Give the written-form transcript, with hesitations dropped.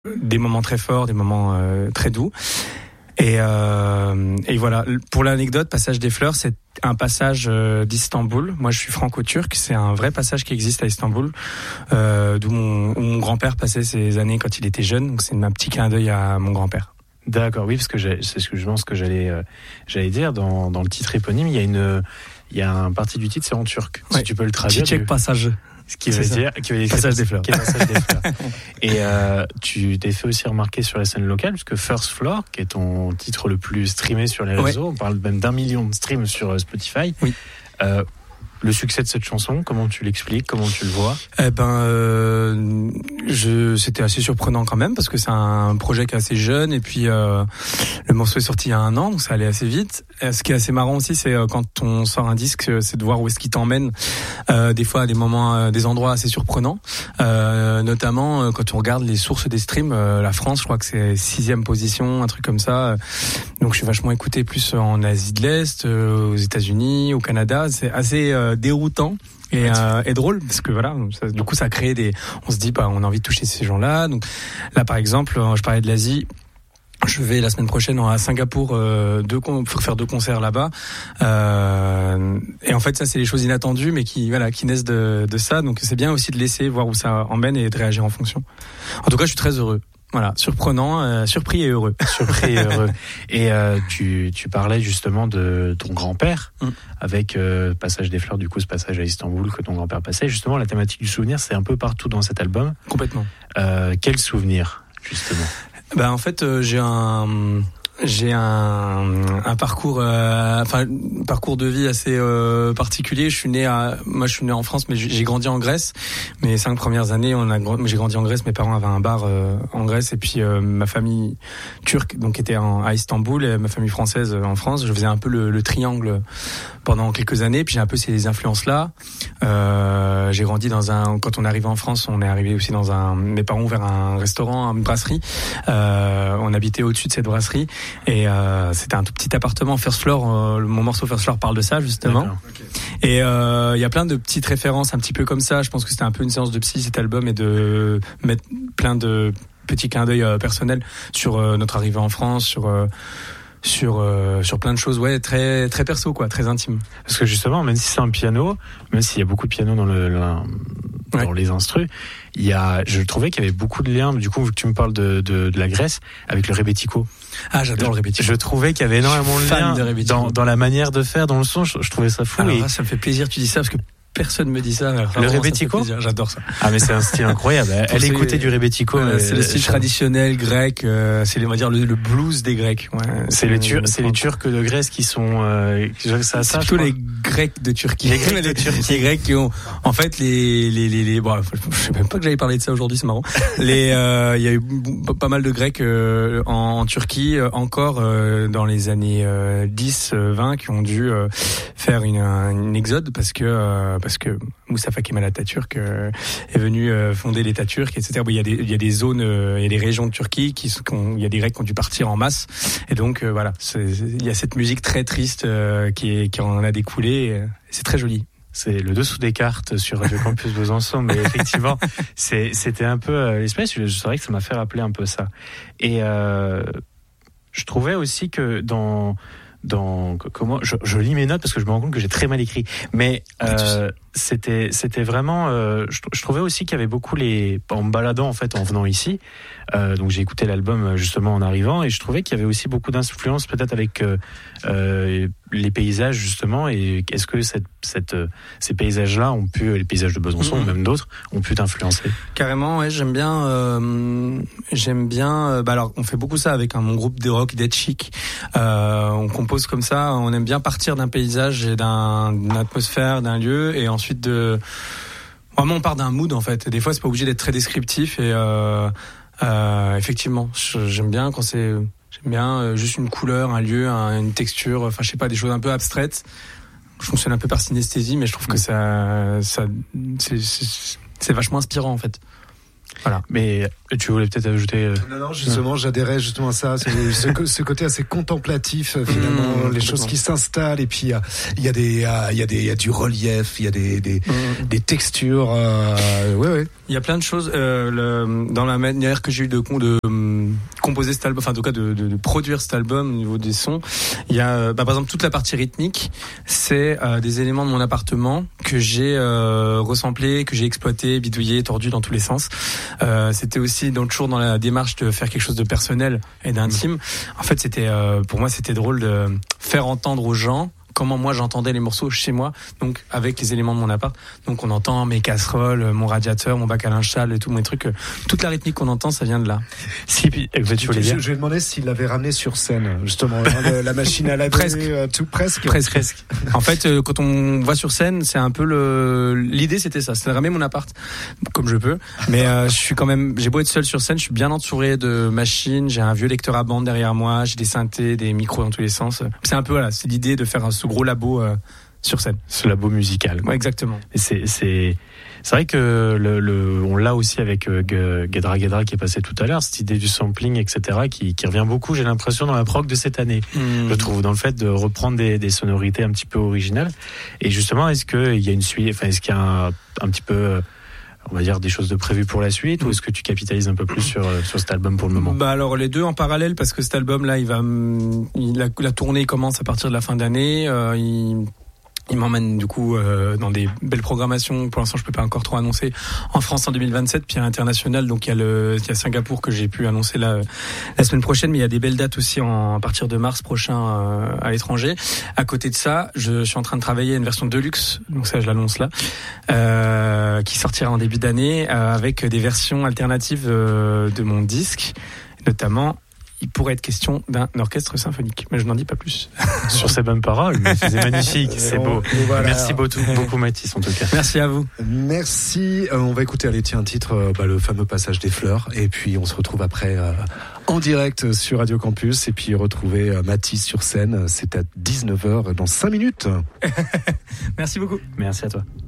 des moments très forts, des moments très doux. Et voilà. Pour l'anecdote, Passage des Fleurs, c'est un passage d'Istanbul. Moi, je suis franco-turc. C'est un vrai passage qui existe à Istanbul, où mon grand-père passait ses années quand il était jeune. Donc, c'est un petit clin d'œil à mon grand-père. D'accord, oui, parce que c'est ce que je pense que j'allais dire dans le titre éponyme. Il y a un partie du titre, c'est en turc. Ouais. Si tu peux le traduire. Tchitchek passage. Ce qui veut dire Passage des Fleurs. Passage des Fleurs. Et tu t'es fait aussi remarquer sur la scène locale, puisque First Floor, qui est ton titre le plus streamé sur les réseaux, on parle même d'1 million de streams sur Spotify. Oui. Le succès de cette chanson, comment tu l'expliques, comment tu le vois ? C'était assez surprenant quand même parce que c'est un projet qui est assez jeune et puis le morceau est sorti il y a 1 an, donc ça allait assez vite. Ce qui est assez marrant aussi, c'est quand on sort un disque, c'est de voir où est-ce qu'il t'emmène. Des fois à des moments, des endroits assez surprenants, notamment quand on regarde les sources des streams. La France, je crois que c'est 6e position, un truc comme ça. Donc je suis vachement écouté plus en Asie de l'Est, aux États-Unis, au Canada. C'est assez déroutant et drôle parce que voilà, du coup ça crée on se dit on a envie de toucher ces gens-là. Donc là par exemple, je parlais de l'Asie. Je vais la semaine prochaine à Singapour pour faire 2 concerts là-bas. Et en fait, ça, c'est les choses inattendues, mais qui naissent de ça. Donc, c'est bien aussi de laisser voir où ça emmène et de réagir en fonction. En tout cas, je suis très heureux. Voilà, surprenant, surpris et heureux. Surpris et heureux. Et tu parlais justement de ton grand-père avec Passage des Fleurs, du coup ce passage à Istanbul que ton grand-père passait. Justement, la thématique du souvenir, c'est un peu partout dans cet album. Complètement. Quel souvenir, justement ? En fait, j'ai un parcours parcours de vie assez particulier. Je suis né en France, mais j'ai grandi en Grèce. Mes 5 premières années, j'ai grandi en Grèce. Mes parents avaient un bar en Grèce, et puis ma famille turque donc était à Istanbul, et ma famille française en France. Je faisais un peu le triangle pendant quelques années, puis j'ai un peu ces influences-là. J'ai grandi quand on est arrivé en France, on est arrivé aussi mes parents ont ouvert un restaurant, une brasserie. On habitait au-dessus de cette brasserie. Et c'était un tout petit appartement. First Floor, mon morceau First Floor parle de ça justement. Okay. Et il y a plein de petites références un petit peu comme ça. Je pense que c'était un peu une séance de psy cet album, et de mettre plein de petits clins d'œil personnels sur notre arrivée en France, sur plein de choses, très très perso, très intime. Parce que justement, même si c'est un piano, même s'il y a beaucoup de piano dans les instrus, je trouvais qu'il y avait beaucoup de liens, du coup, vu que tu me parles de la Grèce, avec le rebetiko. Ah, j'adore le rebetiko. Je trouvais qu'il y avait énormément de liens dans la manière de faire, dans le son. Je trouvais ça fou. Alors, ça me fait plaisir que tu dis ça, parce que personne me dit ça. Le rebetiko, j'adore ça. Ah, mais c'est un style incroyable. Elle écoutait du rebetiko. C'est le style traditionnel grec. C'est, on va dire, le blues des Grecs. Ouais, c'est les Turcs de Grèce qui sont. C'est plutôt les Grecs de Turquie. Les Grecs de Turquie. Les Grecs qui ont, en fait, bon, je sais même pas que j'allais parler de ça aujourd'hui. C'est marrant. Il y a eu pas mal de Grecs en Turquie encore dans les années 10-20 qui ont dû faire une exode parce que Mustafa Kemal Atatürk est venu fonder l'État turc, etc. Il y a des zones, il y a des régions de Turquie il y a des Grecs qui ont dû partir en masse, et donc voilà, il y a cette musique très triste qui en a découlé. C'est très joli. C'est le dessous des cartes sur Radio Campus Besançon, mais effectivement, c'était un peu l'espèce. C'est vrai que ça m'a fait rappeler un peu ça. Et je trouvais aussi que comment je lis mes notes parce que je me rends compte que j'ai très mal écrit, mais c'était vraiment je trouvais aussi qu'il y avait beaucoup en me baladant en fait en venant ici, donc j'ai écouté l'album justement en arrivant, et je trouvais qu'il y avait aussi beaucoup d'influence peut-être avec les paysages justement. Et est-ce que ces paysages-là les paysages de Besançon ou même d'autres ont pu t'influencer? Carrément, ouais, j'aime bien. Alors on fait beaucoup ça avec mon groupe de rock Dead Chic. On compose comme ça, on aime bien partir d'un paysage et d'une atmosphère, d'un lieu, et ensuite vraiment on part d'un mood en fait. Et des fois c'est pas obligé d'être très descriptif, et effectivement j'aime bien quand j'aime bien juste une couleur, un lieu, une texture, enfin je sais pas, des choses un peu abstraites. Je fonctionne un peu par synesthésie, mais je trouve que c'est vachement inspirant en fait. Voilà. Mais tu voulais peut-être ajouter. Non, justement, j'adhérais justement à ça. Ce côté assez contemplatif, finalement, les choses qui s'installent, et puis il y a du relief, il y a des textures. Ouais. Il y a plein de choses dans la manière que j'ai eu de composer cet album, enfin en tout cas de produire cet album au niveau des sons. Il y a par exemple toute la partie rythmique, c'est des éléments de mon appartement que j'ai resamplé, que j'ai exploité, bidouillé, tordu dans tous les sens. C'était aussi toujours dans la démarche de faire quelque chose de personnel et d'intime. En fait, c'était pour moi c'était drôle de faire entendre aux gens comment moi j'entendais les morceaux chez moi, donc avec les éléments de mon appart. Donc on entend mes casseroles, mon radiateur, mon bac à linge sale et tous mes trucs. Toute la rythmique qu'on entend, ça vient de là. Si, puis tu voulais dire. Je lui ai demandé s'il l'avait ramené sur scène, justement, la machine à laver. Presque. En fait, quand on va sur scène, c'est un peu l'idée, c'était ça, c'est de ramener mon appart comme je peux. Mais je suis quand même, j'ai beau être seul sur scène, je suis bien entouré de machines. J'ai un vieux lecteur à bande derrière moi, j'ai des synthés, des micros dans tous les sens. C'est un peu c'est l'idée de faire ce gros labo sur scène. Ce labo musical. Ouais, exactement. Et c'est vrai que on l'a aussi avec Guedra qui est passé tout à l'heure, cette idée du sampling, etc., qui revient beaucoup, j'ai l'impression, dans la prog de cette année. Je trouve, dans le fait de reprendre des sonorités un petit peu originales. Et justement, est-ce qu'il y a une suite, enfin, est-ce qu'il y a un petit peu, on va dire, des choses de prévues pour la suite, ou est-ce que tu capitalises un peu plus sur cet album pour le moment? Alors les deux en parallèle, parce que cet album là, la tournée commence à partir de la fin d'année. Il m'emmène du coup dans des belles programmations. Pour l'instant, je peux pas encore trop annoncer. En France en 2027, puis à l'international, donc il y a Singapour que j'ai pu annoncer la semaine prochaine, mais il y a des belles dates aussi à partir de mars prochain à l'étranger. À côté de ça, je suis en train de travailler à une version deluxe, donc ça je l'annonce là, qui sortira en début d'année avec des versions alternatives de mon disque, notamment. Il pourrait être question d'un orchestre symphonique, mais je n'en dis pas plus. Sur ces bonnes paroles, c'est magnifique, c'est beau. Voilà. Merci beaucoup Mathis, en tout cas. Merci à vous. Merci. On va écouter un titre, le fameux passage des fleurs, et puis on se retrouve après en direct sur Radio Campus, et puis retrouver Mathis sur scène. C'est à 19h dans 5 minutes. Merci beaucoup. Merci à toi.